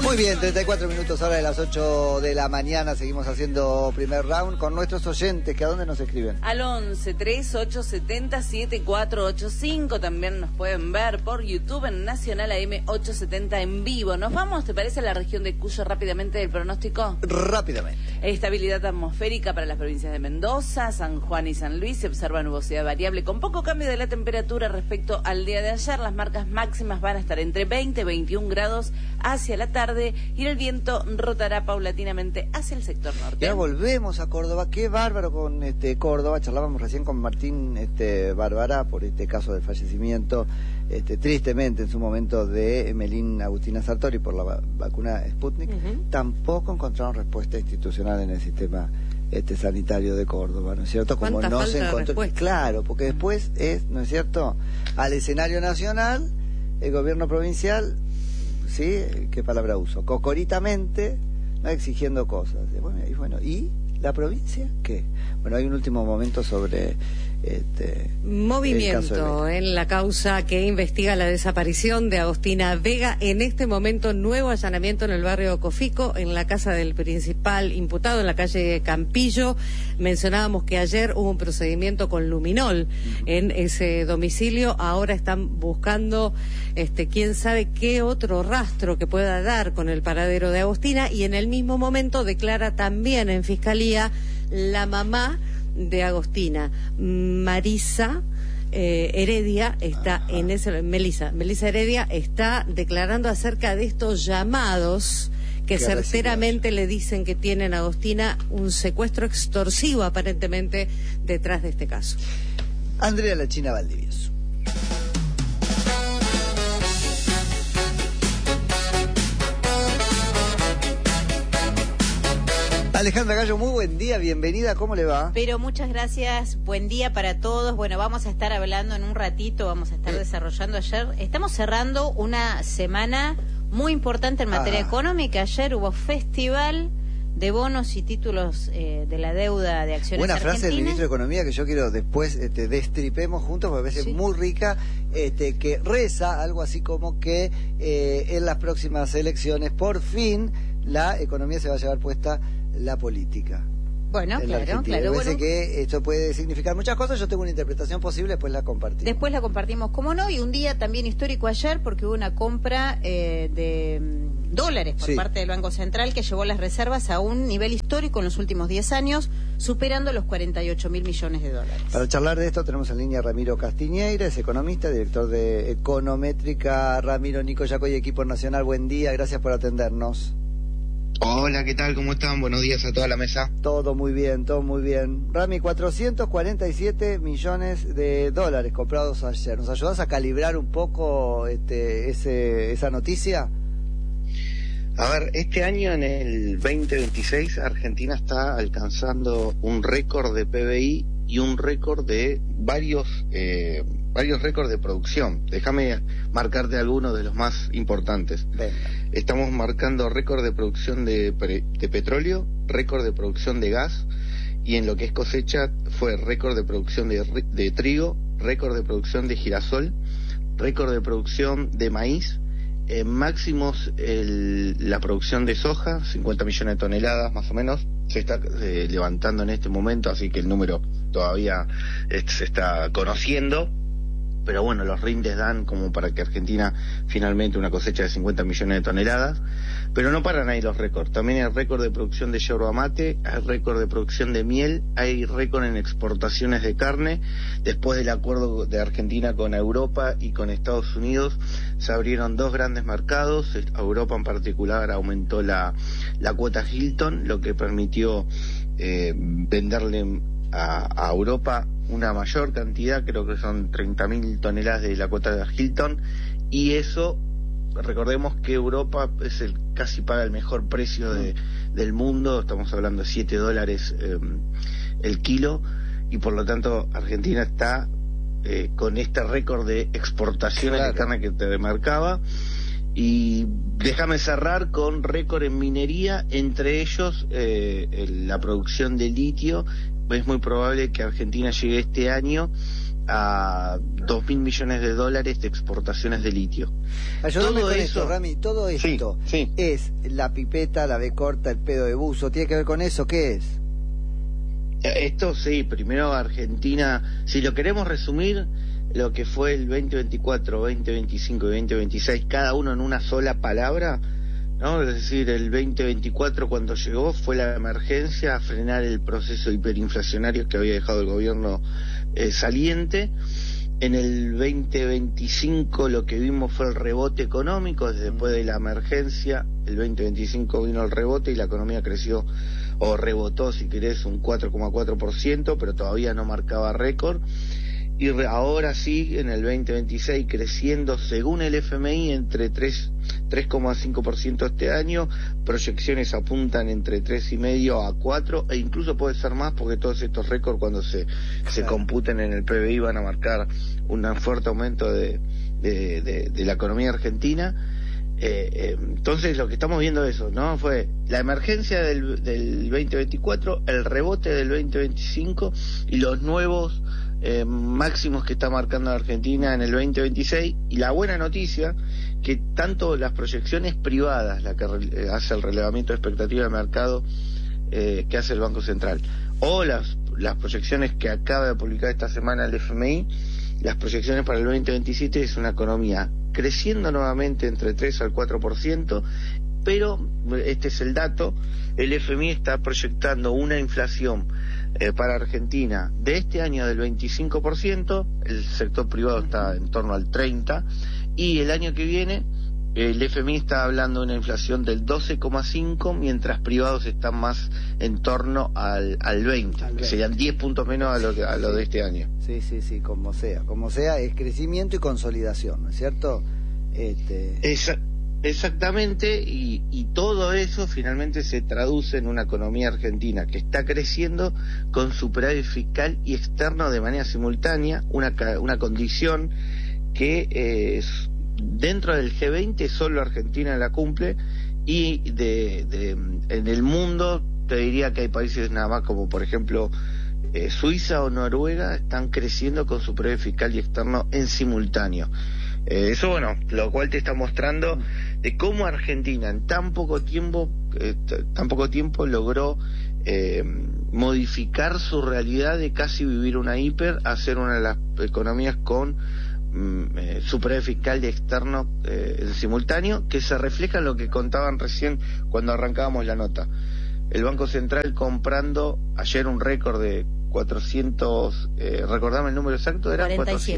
Muy bien, 34 minutos ahora de las 8 de la mañana. Seguimos haciendo primer round con nuestros oyentes. ¿Que a dónde nos escriben? Al 11 3870 7485. También nos pueden ver por YouTube en Nacional AM 870 en vivo. Nos vamos, ¿te parece, a la región de Cuyo rápidamente del pronóstico? Rápidamente. Estabilidad atmosférica para las provincias de Mendoza, San Juan y San Luis. Se observa nubosidad variable con poco cambio de la temperatura respecto al día de ayer. Las marcas máximas van a estar entre 20 y 21 grados hacia la tarde y el viento rotará paulatinamente hacia el sector norte. Ya volvemos a Córdoba. Qué bárbaro con Córdoba. Charlábamos recién con Martín Bárbara por este caso del fallecimiento, tristemente en su momento, de Emelín Agustina Sartori por la vacuna Sputnik. Tampoco encontraron respuesta institucional en el sistema sanitario de Córdoba, ¿no es cierto? Como no se encontró. Claro, porque después es, ¿no es cierto?, al escenario nacional, el gobierno provincial, ¿sí? ¿Qué palabra uso? Cocoritamente, ¿no?, exigiendo cosas. Bueno, ¿y la provincia qué? Bueno, hay un último momento sobre movimiento en la causa que investiga la desaparición de Agostina Vega. En este momento, nuevo allanamiento en el barrio Cofico, en la casa del principal imputado, en la calle Campillo. Mencionábamos que ayer hubo un procedimiento con luminol en ese domicilio. Ahora están buscando quién sabe qué otro rastro que pueda dar con el paradero de Agostina, y en el mismo momento declara también en fiscalía la mamá de Agostina, Marisa Heredia, está en ese, Melisa Heredia está declarando acerca de estos llamados que certeramente le dicen que tienen a Agostina un secuestro extorsivo aparentemente detrás de este caso. Andrea La China Valdivieso. Alejandra Gallo, muy buen día, bienvenida, ¿cómo le va? Pero muchas gracias, buen día para todos. Bueno, vamos a estar hablando en un ratito, vamos a estar desarrollando ayer. Estamos cerrando una semana muy importante en materia económica. Ayer hubo festival de bonos y títulos de la deuda de acciones buena argentinas. Frase del ministro de Economía que yo quiero después destripemos juntos, porque me parece muy rica, que reza algo así como que en las próximas elecciones, por fin, la economía se va a llevar puesta la política. Bueno, claro. Me parece que esto puede significar muchas cosas. Yo tengo una interpretación posible, después la compartimos. Después la compartimos, como no, y un día también histórico ayer, porque hubo una compra de dólares por parte del Banco Central que llevó las reservas a un nivel histórico en los últimos 10 años, superando los 48.000 millones de dólares. Para charlar de esto tenemos en línea a Ramiro Castiñeira, es economista, director de Econométrica. Ramiro, Nico Yacoy, equipo nacional, buen día, gracias por atendernos. Hola, ¿qué tal? ¿Cómo están? Buenos días a toda la mesa. Todo muy bien, todo muy bien. Rami, 447 millones de dólares comprados ayer. ¿Nos ayudas a calibrar un poco esa noticia? A ver, este año, en el 2026, Argentina está alcanzando un récord de PBI y un récord de varios récords de producción. Déjame marcarte algunos de los más importantes. Venga. Estamos marcando récord de producción de petróleo, récord de producción de gas, y en lo que es cosecha fue récord de producción de trigo, récord de producción de girasol, récord de producción de maíz, máximos la producción de soja, 50 millones de toneladas más o menos, se está levantando en este momento, así que el número todavía se está conociendo. Pero bueno, los rindes dan como para que Argentina finalmente una cosecha de 50 millones de toneladas, pero no paran ahí los récords. También hay récord de producción de yerba mate, hay récord de producción de miel, hay récord en exportaciones de carne. Después del acuerdo de Argentina con Europa y con Estados Unidos, se abrieron dos grandes mercados. Europa en particular aumentó la cuota Hilton, lo que permitió venderle a Europa una mayor cantidad, creo que son 30.000 toneladas de la cuota de Hilton, y eso, recordemos que Europa es casi paga el mejor precio del mundo, estamos hablando de $7 el kilo, y por lo tanto Argentina está con este récord de exportaciones de carne que te marcaba. Y déjame cerrar con récord en minería, entre ellos la producción de litio. Es muy probable que Argentina llegue este año a 2.000 millones de dólares de exportaciones de litio. Ayúdame con esto, Rami, todo esto sí. es la pipeta, la B corta, el pedo de buzo, ¿tiene que ver con eso? ¿Qué es? Esto sí, primero Argentina, si lo queremos resumir, lo que fue el 2024, 2025 y 2026, cada uno en una sola palabra, ¿no? Es decir, el 2024 cuando llegó fue la emergencia a frenar el proceso hiperinflacionario que había dejado el gobierno saliente. En el 2025 lo que vimos fue el rebote económico, después de la emergencia, el 2025 vino el rebote y la economía creció, o rebotó si querés, un 4,4%, pero todavía no marcaba récord. Y ahora sí, en el 2026 creciendo según el FMI entre 3,5% este año, proyecciones apuntan entre 3,5 a 4 e incluso puede ser más porque todos estos récords cuando se computen en el PBI van a marcar un fuerte aumento de la economía argentina. Entonces lo que estamos viendo eso, ¿no? Fue la emergencia del 2024, el rebote del 2025 y los nuevos máximos que está marcando la Argentina en el 2026, y la buena noticia que tanto las proyecciones privadas, la que hace el relevamiento de expectativa de mercado que hace el Banco Central, o las proyecciones que acaba de publicar esta semana el FMI, las proyecciones para el 2027 es una economía creciendo nuevamente entre 3 al 4%, pero este es el dato, el FMI está proyectando una inflación para Argentina de este año del 25%, el sector privado está en torno al 30%, y el año que viene el FMI está hablando de una inflación del 12,5%, mientras privados están más en torno al 20%, que serían 10 puntos menos a lo de este año. Sí, como sea, es crecimiento y consolidación, ¿no es cierto? Exactamente, y todo eso finalmente se traduce en una economía argentina que está creciendo con superávit fiscal y externo de manera simultánea, una condición que dentro del G20 solo Argentina la cumple, y en el mundo te diría que hay países nada más como por ejemplo Suiza o Noruega están creciendo con superávit fiscal y externo en simultáneo. Eso, bueno, lo cual te está mostrando de cómo Argentina en tan poco tiempo logró modificar su realidad de casi vivir una hiper a ser una de las economías con superávit fiscal y externo en simultáneo, que se refleja en lo que contaban recién cuando arrancábamos la nota. El Banco Central comprando ayer un récord de 400, recordame el número exacto, eran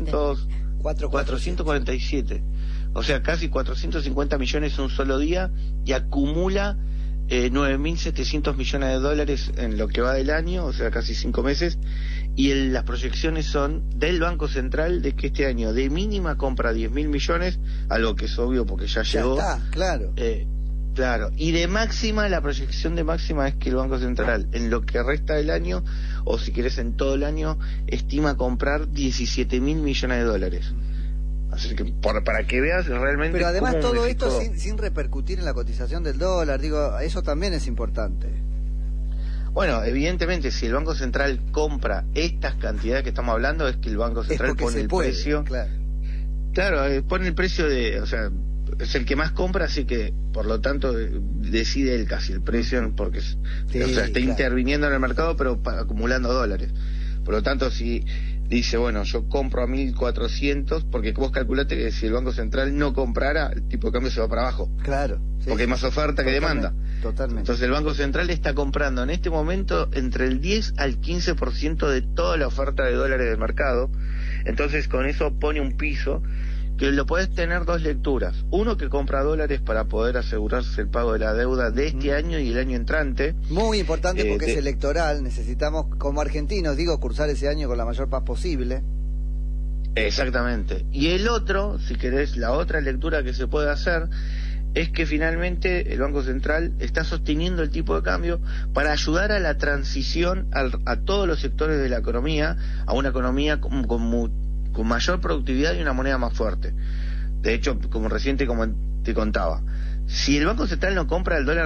447, o sea, casi 450 millones en un solo día, y acumula 9.700 millones de dólares en lo que va del año, o sea, casi 5 meses, y las proyecciones son del Banco Central de que este año de mínima compra 10.000 millones, algo que es obvio porque ya llegó. Ya está, claro. Claro, y de máxima, la proyección de máxima es que el Banco Central en lo que resta del año, o si querés en todo el año, estima comprar 17.000 millones de dólares. Así que para que veas realmente. Pero además cómo todo modificó. esto sin repercutir en la cotización del dólar, digo, eso también es importante. Bueno, evidentemente si el Banco Central compra estas cantidades que estamos hablando, es que el Banco Central pone el precio. Claro, pone el precio o sea, es el que más compra, así que por lo tanto decide él casi el precio, porque está interviniendo en el mercado pero acumulando dólares. Por lo tanto, si dice, bueno, yo compro a 1.400, porque vos calculate que si el Banco Central no comprara, el tipo de cambio se va para abajo. Claro. Porque hay más oferta que demanda. Totalmente. Entonces el Banco Central está comprando en este momento entre el 10 al 15% de toda la oferta de dólares del mercado. Entonces con eso pone un piso que lo podés tener dos lecturas. Uno, que compra dólares para poder asegurarse el pago de la deuda de este año y el año entrante. Muy importante porque es electoral, necesitamos como argentinos, cursar ese año con la mayor paz posible. Exactamente. Y el otro, si querés, la otra lectura que se puede hacer es que finalmente el Banco Central está sosteniendo el tipo de cambio para ayudar a la transición a todos los sectores de la economía, a una economía con mayor productividad y una moneda más fuerte. De hecho, como te contaba, si el Banco Central no compra, el dólar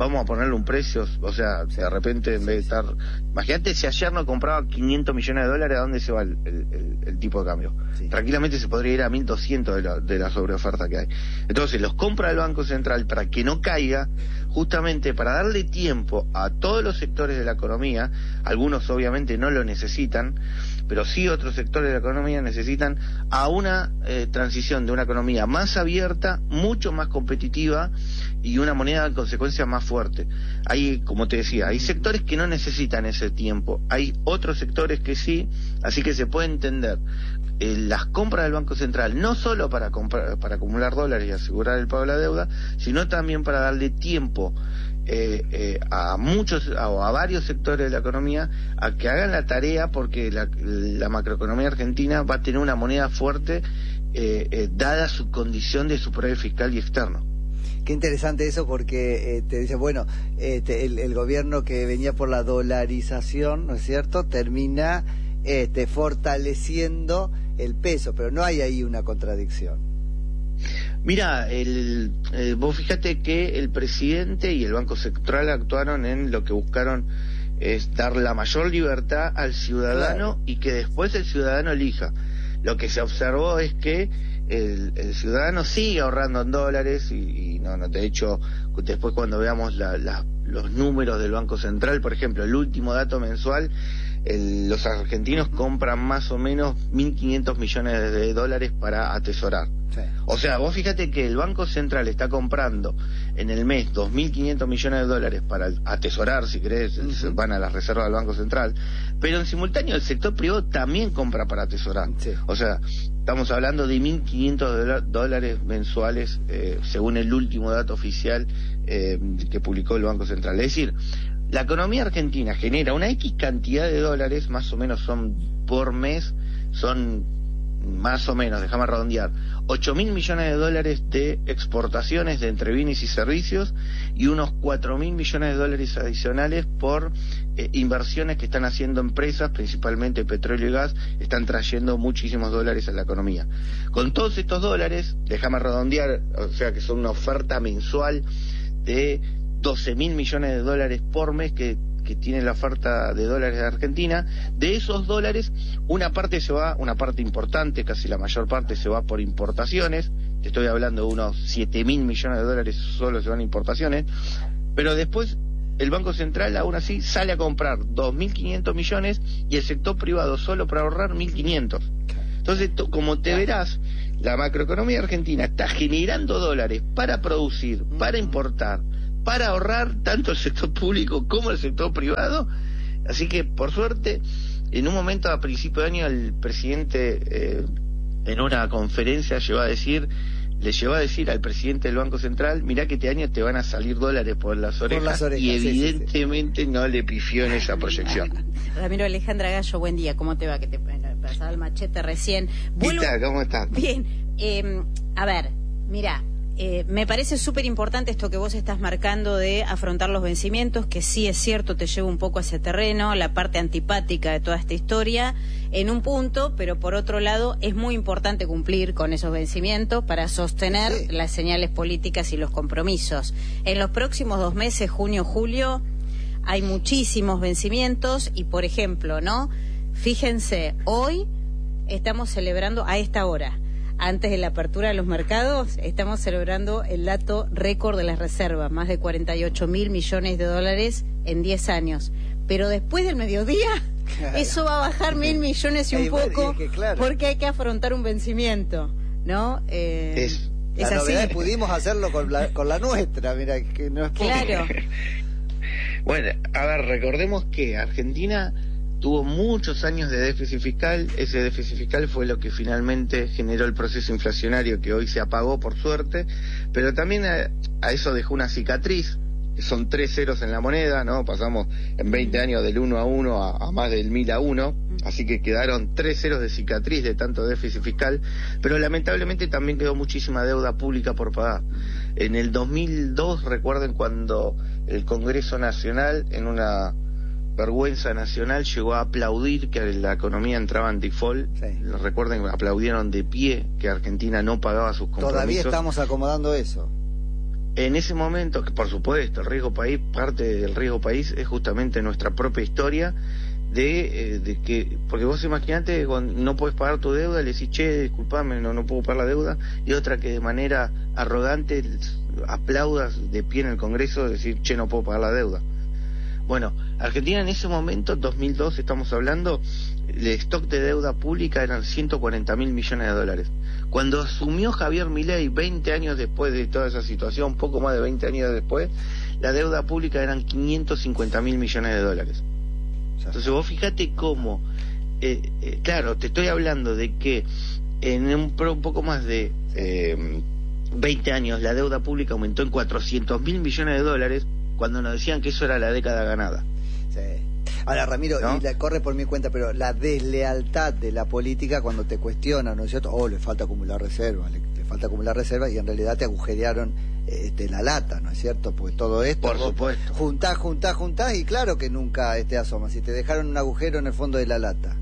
vamos a ponerle un precio, o sea, de repente en vez de estar... Imagínate si ayer no compraba 500 millones de dólares, ¿a dónde se va el tipo de cambio? Sí. Tranquilamente se podría ir a 1.200 de la sobreoferta que hay. Entonces los compra el Banco Central para que no caiga, justamente para darle tiempo a todos los sectores de la economía. Algunos obviamente no lo necesitan, pero sí otros sectores de la economía necesitan a una transición de una economía más abierta, mucho más competitiva y una moneda en consecuencia más fuerte. Hay, como te decía, hay sectores que no necesitan ese tiempo, hay otros sectores que sí, así que se puede entender las compras del Banco Central no solo para acumular dólares y asegurar el pago de la deuda, sino también para darle tiempo a varios sectores de la economía a que hagan la tarea, porque la macroeconomía argentina va a tener una moneda fuerte dada su condición de superávit fiscal y externo. Qué interesante eso, porque te dice, bueno, el gobierno que venía por la dolarización, ¿no es cierto?, termina fortaleciendo el peso, pero no hay ahí una contradicción. Mira, vos fíjate que el presidente y el Banco Central actuaron en lo que buscaron es dar la mayor libertad al ciudadano, claro, y que después el ciudadano elija. Lo que se observó es que el ciudadano sigue ahorrando en dólares y no, de hecho, después cuando veamos los números del Banco Central, por ejemplo, el último dato mensual, los argentinos compran más o menos 1.500 millones de dólares para atesorar. Sí. O sea, vos fíjate que el Banco Central está comprando en el mes 2.500 millones de dólares para atesorar, si querés, van a las reservas del Banco Central, pero en simultáneo el sector privado también compra para atesorar. Sí. O sea, estamos hablando de 1.500 dólares mensuales, según el último dato oficial que publicó el Banco Central. Es decir, la economía argentina genera una X cantidad de dólares, más o menos son por mes, son más o menos, déjame redondear, 8.000 millones de dólares de exportaciones de entre bienes y servicios y unos 4.000 millones de dólares adicionales por inversiones que están haciendo empresas, principalmente petróleo y gas, están trayendo muchísimos dólares a la economía. Con todos estos dólares, déjame redondear, o sea que son una oferta mensual de 12.000 millones de dólares por mes que tiene la oferta de dólares de Argentina. De esos dólares, una parte importante, casi la mayor parte se va por importaciones. Te estoy hablando de unos 7.000 millones de dólares solo se van a importaciones, pero después el Banco Central aún así sale a comprar 2.500 millones y el sector privado solo para ahorrar 1.500. Entonces, como te verás, la macroeconomía argentina está generando dólares para producir, para importar, para ahorrar tanto el sector público como el sector privado. Así que, por suerte, en un momento a principio de año el presidente en una conferencia le llevó a decir al presidente del Banco Central, mirá que este año te van a salir dólares por las orejas, y evidentemente no le pifió en esa proyección. Ramiro, Alejandra Gallo, buen día, ¿cómo te va? Que te pasaba el machete recién. ¿Cómo estás? Bien, a ver, mira, me parece súper importante esto que vos estás marcando de afrontar los vencimientos, que sí es cierto, te llevo un poco a ese terreno, la parte antipática de toda esta historia, en un punto, pero por otro lado es muy importante cumplir con esos vencimientos para sostener las señales políticas y los compromisos. En los próximos 2 meses, junio, julio, hay muchísimos vencimientos y, por ejemplo, ¿no? Fíjense, hoy estamos celebrando a esta hora, antes de la apertura de los mercados, estamos celebrando el dato récord de las reservas, más de 48.000 millones de dólares en 10 años. Pero después del mediodía, claro, eso va a bajar 1.000 millones y un poco, porque hay que afrontar un vencimiento, ¿no? Es así. Pudimos hacerlo con la nuestra, mira, que no es poco. Claro. Bueno, a ver, recordemos que Argentina tuvo muchos años de déficit fiscal. Ese déficit fiscal fue lo que finalmente generó el proceso inflacionario que hoy se apagó, por suerte, pero también a eso dejó una cicatriz. Son 3 ceros en la moneda, ¿no? Pasamos en 20 años del 1 a 1 a más del 1000 a 1, así que quedaron 3 ceros de cicatriz de tanto déficit fiscal, pero lamentablemente también quedó muchísima deuda pública por pagar. En el 2002, recuerden cuando el Congreso Nacional, en una vergüenza nacional, llegó a aplaudir que la economía entraba en default. Sí. Recuerden, aplaudieron de pie que Argentina no pagaba sus compromisos. Todavía estamos acomodando eso. En ese momento, que por supuesto, el riesgo país, parte del riesgo país es justamente nuestra propia historia de que, porque vos imaginate, cuando no puedes pagar tu deuda, le decís, che, disculpame, no puedo pagar la deuda, y otra que de manera arrogante aplaudas de pie en el Congreso, decir, che, no puedo pagar la deuda. Bueno, Argentina en ese momento, 2002 estamos hablando, el stock de deuda pública eran 140.000 millones de dólares. Cuando asumió Javier Milei, 20 años después de toda esa situación, poco más de 20 años después, la deuda pública eran 550.000 millones de dólares. Entonces vos fíjate cómo, claro, te estoy hablando de que en un poco más de 20 años la deuda pública aumentó en 400.000 millones de dólares, cuando nos decían que eso era la década ganada. Sí. Ahora, Ramiro, ¿no? Y corre por mi cuenta, pero la deslealtad de la política cuando te cuestionan, ¿no es cierto? Le falta acumular reservas, le falta acumular reservas, y en realidad te agujerearon la lata, ¿no es cierto? Porque todo esto... Por supuesto. Juntás, y claro que nunca asomas. Si te dejaron un agujero en el fondo de la lata.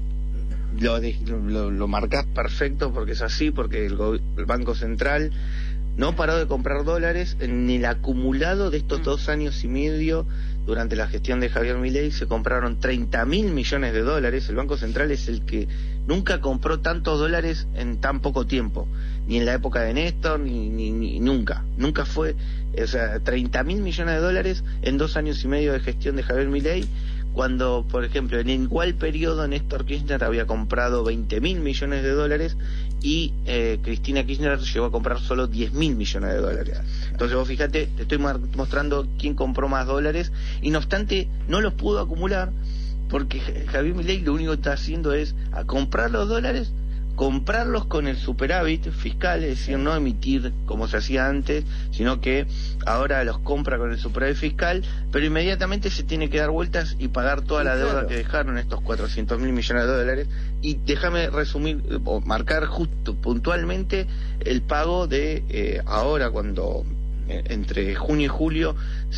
Lo marcás perfecto, porque es así, porque el Banco Central no paró de comprar dólares. En el acumulado de estos 2 años y medio, durante la gestión de Javier Milei, se compraron 30.000 millones de dólares. El Banco Central es el que nunca compró tantos dólares en tan poco tiempo, ni en la época de Néstor, ni nunca fue, o sea, 30.000 millones de dólares en 2 años y medio de gestión de Javier Milei, cuando, por ejemplo, en igual periodo Néstor Kirchner había comprado 20.000 millones de dólares y Cristina Kirchner llegó a comprar solo 10.000 millones de dólares. Entonces vos fíjate, te estoy mostrando quién compró más dólares, y no obstante no los pudo acumular, porque Javier Milei lo único que está haciendo es a comprar los dólares, comprarlos con el superávit fiscal, es decir, no emitir como se hacía antes, sino que ahora los compra con el superávit fiscal, pero inmediatamente se tiene que dar vueltas y pagar toda la deuda que dejaron, estos 400.000 millones de dólares. Y déjame resumir o marcar justo puntualmente el pago de ahora, cuando entre junio y julio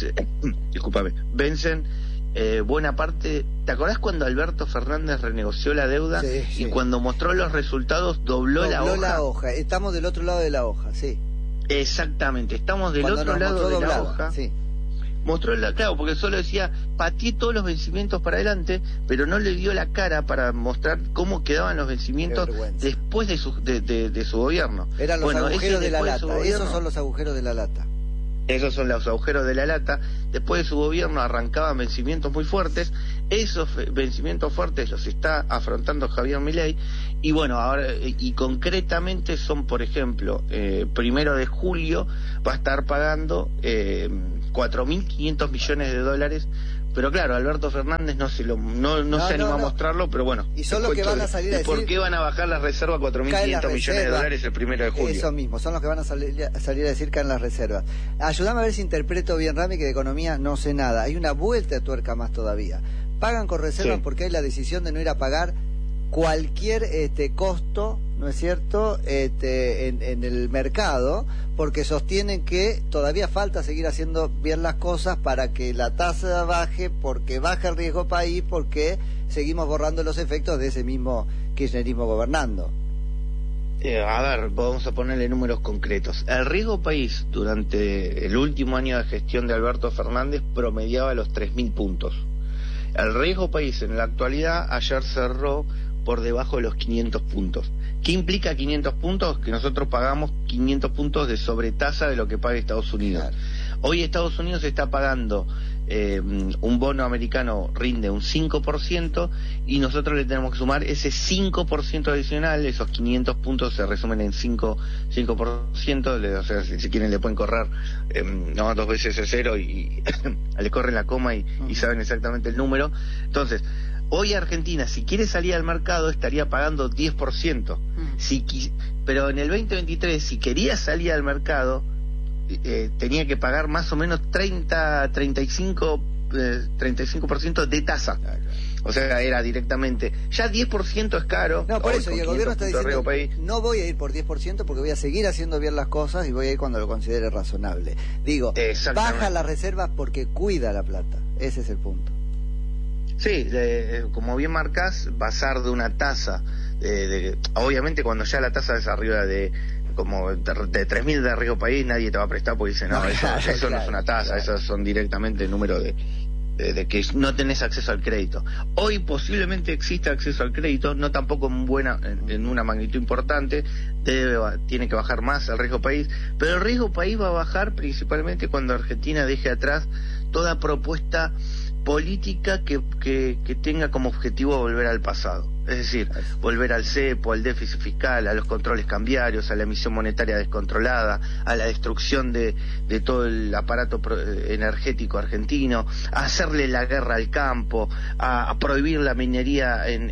vencen buena parte. ¿Te acordás cuando Alberto Fernández renegoció la deuda? Sí. Y cuando mostró los resultados dobló la hoja? Estamos del otro lado de la hoja, sí. Exactamente, estamos del otro lado de la hoja. Sí. Mostró claro, porque solo decía, pateé todos los vencimientos para adelante, pero no le dio la cara para mostrar cómo quedaban los vencimientos después de su gobierno. Eran los agujeros de la lata, esos son los agujeros de la lata. Esos son los agujeros de la lata. Después de su gobierno arrancaban vencimientos muy fuertes. Esos vencimientos fuertes los está afrontando Javier Milei. Y bueno, ahora, y concretamente son, por ejemplo, 1 de julio va a estar pagando 4.500 millones de dólares. Pero claro, Alberto Fernández no se animó a mostrarlo, pero bueno. Y son los que van a salir a decir... ¿Por qué van a bajar la reserva a 4.500 millones de dólares el 1 de julio? Eso mismo, son los que van a salir a decir que en las reservas. Ayúdame a ver si interpreto bien, Rami, que de economía no sé nada. Hay una vuelta de tuerca más todavía. Pagan con reservas porque hay la decisión de no ir a pagar cualquier costo, ¿no es cierto?, en el mercado, porque sostienen que todavía falta seguir haciendo bien las cosas para que la tasa baje, porque baja el riesgo país, porque seguimos borrando los efectos de ese mismo kirchnerismo gobernando. A ver, vamos a ponerle números concretos. El riesgo país durante el último año de gestión de Alberto Fernández promediaba los 3.000 puntos. El riesgo país en la actualidad ayer cerró por debajo de los 500 puntos. ¿Qué implica 500 puntos? Que nosotros pagamos 500 puntos de sobretasa de lo que paga Estados Unidos. Claro. Hoy Estados Unidos está pagando un bono americano rinde un 5%, y nosotros le tenemos que sumar ese 5% adicional. Esos 500 puntos se resumen en 5%, o sea, si quieren le pueden correr 2 veces el 0 y le corren la coma y saben exactamente el número. Entonces, hoy Argentina, si quiere salir al mercado, estaría pagando 10%. Pero en el 2023, si quería salir al mercado, tenía que pagar más o menos 35% de tasa. O sea, era directamente. Ya 10% es caro. No, por eso, y el gobierno está diciendo, no voy a ir por 10% porque voy a seguir haciendo bien las cosas y voy a ir cuando lo considere razonable. Digo, baja las reservas porque cuida la plata. Ese es el punto. Sí, como bien marcás, pasar de una tasa, obviamente cuando ya la tasa es arriba de como de 3.000 de riesgo país nadie te va a prestar porque dice, no, eso no es una tasa, esos son directamente el número de que no tenés acceso al crédito. Hoy posiblemente exista acceso al crédito, no tampoco en una magnitud importante, tiene que bajar más el riesgo país, pero el riesgo país va a bajar principalmente cuando Argentina deje atrás toda propuesta política que tenga como objetivo volver al pasado. Es decir, volver al cepo, al déficit fiscal, a los controles cambiarios, a la emisión monetaria descontrolada, a la destrucción de todo el aparato energético argentino, a hacerle la guerra al campo, a prohibir la minería en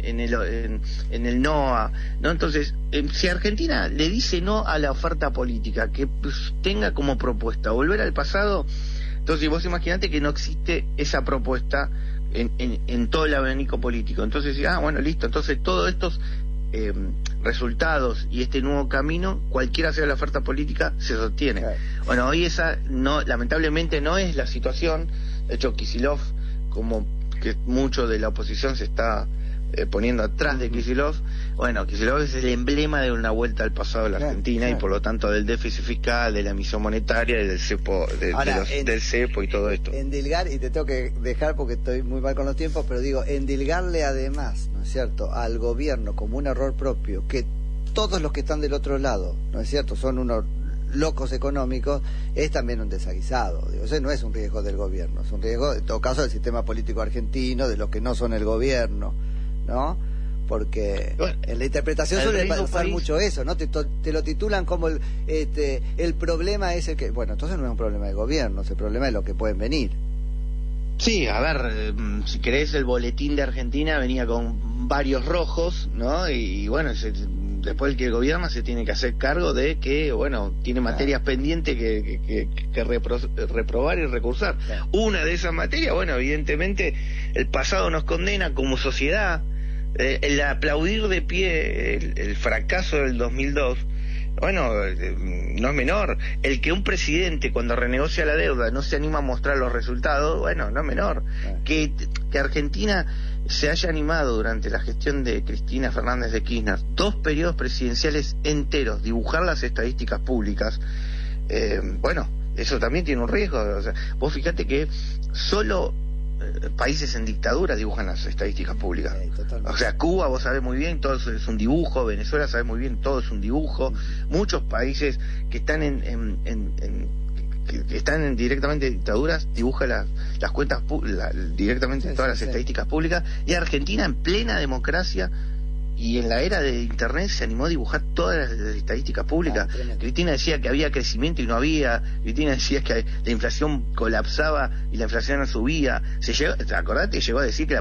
el NOA, ¿no? Entonces, si Argentina le dice no a la oferta política que tenga como propuesta volver al pasado, entonces vos imaginate que no existe esa propuesta en todo el abanico político. Entonces, bueno, listo, entonces todos estos resultados y este nuevo camino, cualquiera sea la oferta política, se sostiene. Bueno, hoy esa lamentablemente no es la situación. De hecho, Kicillof, como que mucho de la oposición se está poniendo atrás de Kicillof, bueno, Kicillof es el emblema de una vuelta al pasado de la Argentina y por lo tanto del déficit fiscal, de la emisión monetaria y del cepo, del cepo y todo esto. Endilgar, y te tengo que dejar porque estoy muy mal con los tiempos, pero digo, endilgarle además, ¿no es cierto?, al gobierno como un error propio, que todos los que están del otro lado, ¿no es cierto?, son unos locos económicos, es también un desaguisado. Digo, ese no es un riesgo del gobierno, es un riesgo, en todo caso, del sistema político argentino, de los que no son el gobierno, ¿no? Porque en la interpretación suele usar mucho eso, ¿no? Te lo titulan como el problema es el que... Bueno, entonces no es un problema del gobierno, es el problema de lo que pueden venir. Sí, a ver, si querés, el boletín de Argentina venía con varios rojos, ¿no? Y bueno, después el que gobierna se tiene que hacer cargo de que, bueno, tiene materias pendientes que reprobar y recursar. Una de esas materias, bueno, evidentemente el pasado nos condena como sociedad. El aplaudir de pie el fracaso del 2002, bueno, no es menor. El que un presidente cuando renegocia la deuda no se anima a mostrar los resultados, bueno, no es menor. Que Argentina se haya animado durante la gestión de Cristina Fernández de Kirchner 2 periodos presidenciales enteros dibujar las estadísticas públicas, bueno, eso también tiene un riesgo. O sea, vos fíjate que solo países en dictadura dibujan las estadísticas públicas. O sea, Cuba, vos sabés muy bien, todo es un dibujo. Venezuela, sabés muy bien, todo es un dibujo. Muchos países que están que están directamente en dictaduras dibujan las cuentas directamente todas las estadísticas públicas. Y Argentina, en plena democracia y en la era de Internet, se animó a dibujar todas las estadísticas públicas. Cristina decía que había crecimiento y no había. Cristina decía que la inflación colapsaba y la inflación no subía. Acordate, llegó a decir que la